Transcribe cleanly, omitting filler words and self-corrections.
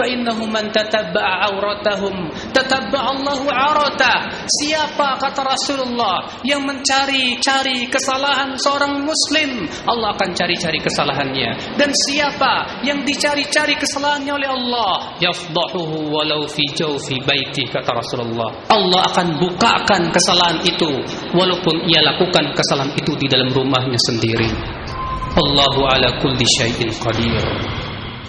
Innahu man tatabba'a auratahum tatabba'a Allahu auratah. Siapa, kata Rasulullah, yang mencari-cari kesalahan seorang muslim, Allah akan cari-cari kesalahannya. Dan siapa yang dicari-cari kesalahannya oleh Allah, yafdahuhu walau fi jawfi baiti, kata Rasulullah, Allah akan bukakan kesalahan itu walaupun ia lakukan kesalahan itu di dalam rumahnya sendiri. Allahu ala kulli syai'in qadir.